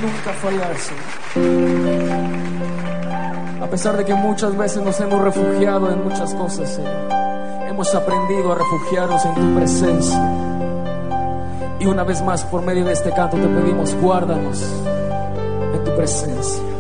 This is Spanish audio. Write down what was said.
nunca fallar, Señor. A pesar de que muchas veces nos hemos refugiado en muchas cosas, Señor, hemos aprendido a refugiarnos en tu presencia. Y una vez más, por medio de este canto te pedimos, guárdanos en tu presencia.